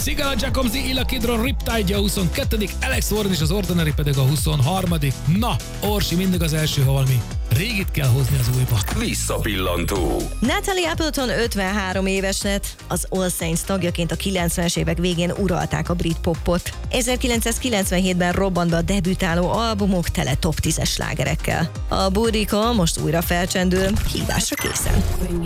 Sigala Giacomzi, Illa Kidron, Riptide a 22., Alex Warren és az Ordinary pedig a 23. Na, Orsi, mindig az első, ha valami régit kell hozni az újba. Visszapillantó. Natalie Appleton 53 éves lett, az All Saints tagjaként a 90-es évek végén uralták a brit popot. 1997-ben robbant be a debütáló albumok tele top 10-es slágerekkel. A Burika most újra felcsendül, hívásra készen.